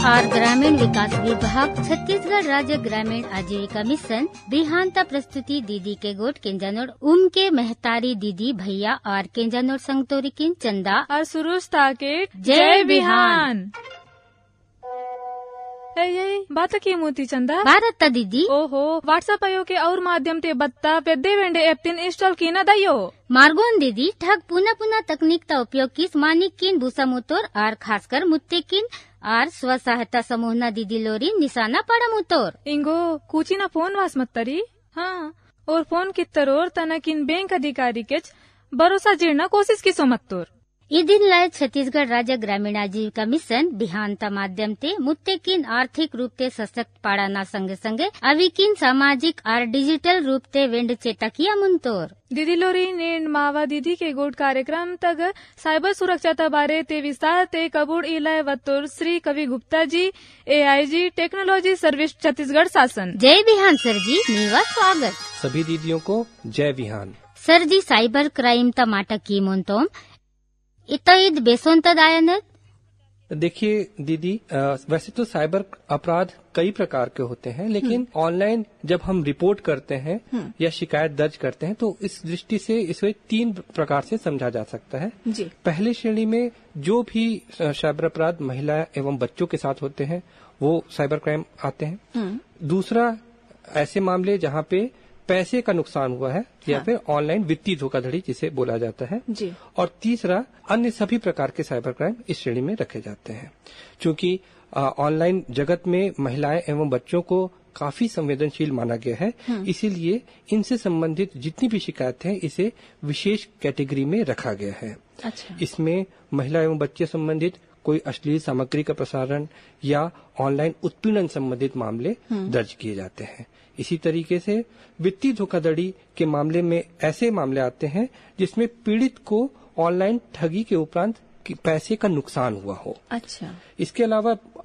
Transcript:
और ग्रामीण विकास विभाग छत्तीसगढ़ राज्य ग्रामीण आजीविका मिशन बिहानता प्रस्तुति दीदी के गोट केंजानोड़ उम के मेहतारी दीदी भैया और केंजानोड़ संगतोरी किन चंदा और सुरुज ताकेट जय बिहान। बात की मोती चंदा भारत दीदी ओहो व्हाट्सएप अयो के और माध्यम ते बत्ता पेद्दे वेंडे ऐप तीन इंस्टॉल की न दयो मार्गोन दीदी ठग पुनः तकनीक का उपयोग किस मानिक किन भूसा मुतोर और खासकर मुत्ते किन और स्व सहायता समूह न दीदी लोरी निशाना पड़ा मुतोर इंगो कुची न फोन वास मत तरी हाँ और फोन की तरोर तना किन बैंक अधिकारी के भरोसा जीर्णा कोशिश की सोमत तोर ई दिन लाए छत्तीसगढ़ राज्य ग्रामीण आजीविका मिशन बिहानता माध्यम ते मुत्ते किन आर्थिक रूप ते सशक्त पाड़ाना संगे संगे अभी किन सामाजिक और डिजिटल रूप ते वेंड चेतकिया मुंतोर दीदी लोरी ने मावा दीदी के गोट कार्यक्रम तक साइबर सुरक्षा बारे ते विस्तार ते कबूड़ इलाय वतुर श्री कवि Gupta ji AIG technology service Chhattisgarh शासन। जय बिहान सर जी नीवा स्वागत सभी दीदियों को जय बिहान। सर जी साइबर क्राइम ता माटा की मुंतोम इतईद बेसोंतद आयनत। देखिए दीदी वैसे तो साइबर अपराध कई प्रकार के होते हैं लेकिन ऑनलाइन जब हम रिपोर्ट करते हैं या शिकायत दर्ज करते हैं तो इस दृष्टि से इसे 3 प्रकार से समझा जा सकता है जी। पहली श्रेणी में जो भी साइबर अपराध महिला एवं बच्चों के साथ होते हैं वो साइबर क्राइम आते हैं। दूसरा ऐसे मामले जहाँ पे पैसे का नुकसान हुआ है या फिर ऑनलाइन वित्तीय धोखाधड़ी जिसे बोला जाता है जी। और तीसरा अन्य सभी प्रकार के साइबर क्राइम इस श्रेणी में रखे जाते हैं। क्योंकि ऑनलाइन जगत में महिलाएं एवं बच्चों को काफी संवेदनशील माना गया है इसीलिए इनसे संबंधित जितनी भी शिकायतें हैं इसे विशेष कैटेगरी में रखा गया है। अच्छा। इसमें महिला एवं बच्चे संबंधित कोई अश्लील सामग्री का प्रसारण या ऑनलाइन उत्पीड़न संबंधित मामले दर्ज किए जाते हैं। इसी तरीके से वित्तीय धोखाधड़ी के मामले में ऐसे मामले आते हैं जिसमें पीड़ित को ऑनलाइन ठगी के उपरांत पैसे का नुकसान हुआ हो। अच्छा। इसके अलावा